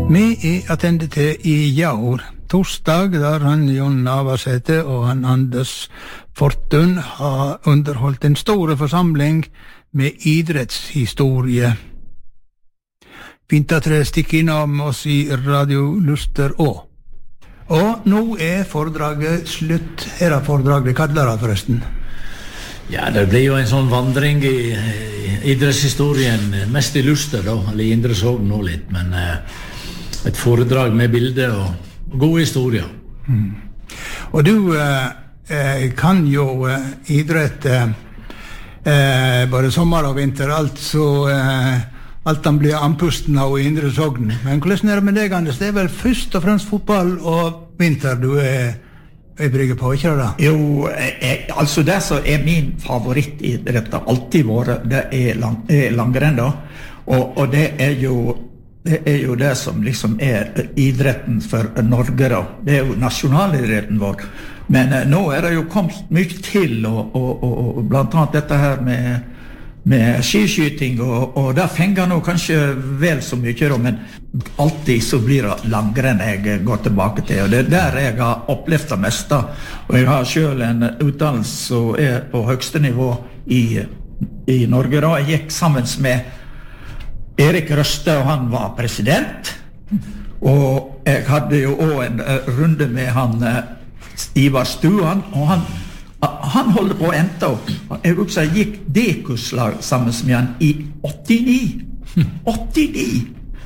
Vi attende til I Jaur, torsdag, der han Jon Navarsete og han Anders Fortun har underholdt en store forsamling med idrettshistorie. Fint at dere stikker innom oss I Radio Luster også. Og nå foredraget slutt. Her foredraget kallet det forresten. Ja, det blir jo en sånn vandring I idrettshistorien, mest I Luster da, eller I Indre Sogn nå litt, men et foredrag med bilder og gode historier. Og du kan jo idrett både sommer og vinter, alt han blir anpusten av I Indre Sogn. Men hvordan det med deg, Anders? Det vel først og fremst fotball og vinter du brygger på, ikke det? Jo, altså det som min favorittidrett har alltid vært, det langrenn da. Og det jo det som liksom idretten for Norge da. Det jo nasjonalidretten vår. Men nå det jo kommet mye til, og blant annet dette her med skiskyting, og det fenger nå kanskje vel så mye, men alltid så blir det langrenn jeg går tilbake til, og det der jeg har opplevd det meste. Og jeg har selv en utdannelse som på høyeste nivå I Norge da. Jeg gikk sammen med Erik Røste, og han var president, og jeg hadde jo også en runde med han Ivar Stuan, og han holdt på å ente opp. Jeg også gikk D-kurslag sammen med han I 89.